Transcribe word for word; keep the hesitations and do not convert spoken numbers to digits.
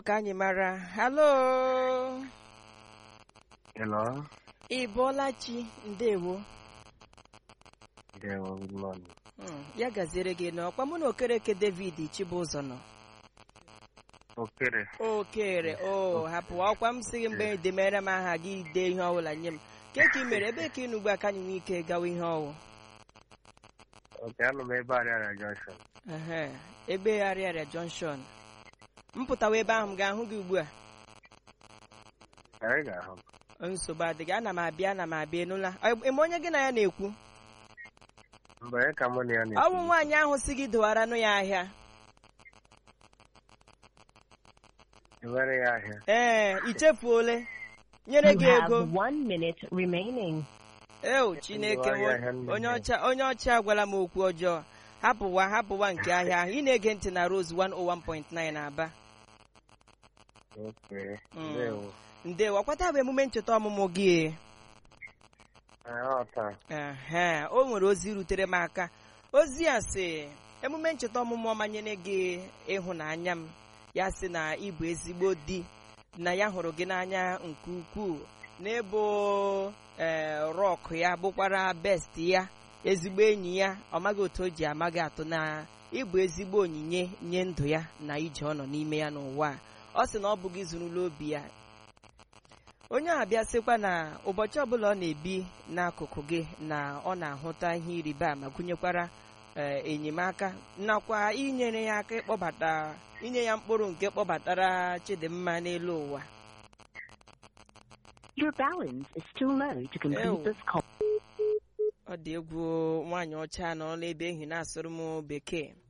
ka anyị mara. Hello. Hello. Ị bọọla chi, ndewo. Ndewo, good morning. Mm, ya gaziere gị n'ọkwa mụ na Okereke David Chibụzọ nọ. Okere. Okere, o hapụ ọkwa m sị gị mgbe edemere m aha gị dee ihe ọbụla nye m. Ke ka ị mere ebe ka ị nụ ugbu a ka anyị nwee ike gawa ihe ọwụ? Okay, anọ m ebe Ariaria Junction. Ehe, ebe Ariaria Junction. M pụtawa ebe ahụ m ga-ahụ gị ugbu a. Anyị ga-ahụ. Nsogbu adịghị, ana m abịa ana m abịa enụla. Eme onye gị na ya na-ekwu? Mgbe anyị ka mụ na ya na-ekwu. Ọ bụ nwaanyị ahụ si gị dowara nụ ya ahịa. Ewere ya ahịa. Ee, i chefuole. Nyere gị ego. one minute remaining. Eo Chineke, onye ọcha onye ọcha agwala m okwu ọjọọ. Hapụwa hapụwa nke ahịa ahụ. Ị na-ege ntị na Rose one oh one point nine Aba. Okay. Ndewo. Ndewo, kwata bụ emume ncheta ọmụmụ gị. Ọ taa. Ehe, o nwere ozi rutere m aka. Ozi a sị, emume ncheta ọmụmụ ọma nyere gị ịhụnanya m. Ya sị na ị bụ ezigbo di, na ya hụrụ gị n'anya nke ukwuu, n'ebo ee rọk ya bụkwara best ya, ezigbo enyi ya, ọ maghị otu o ji amaghị atụ, na ịbụ ezigbo onyinye nye ndụ ya na ije ọ nọ n'ime ya n'ụwa. Ọ sị na ọ bụghị zurula obi ya. Onye a bịa sịkwa na ụbọchị ọbụla ọ na-ebi n'akụkụ gị na ọ na-ahụta ihe ịrịba ama, gụnyekwara enyemaka nakwa inyere ya aka ịkpọbata inye ya mkpụrụ nke kpọbatara Chidimma n'elu ụwa. Your balance is too low to complete this call. Ọ dị egwu, nwaanyị ọcha nọ n'ebe ehi na-asụrụ m bekee.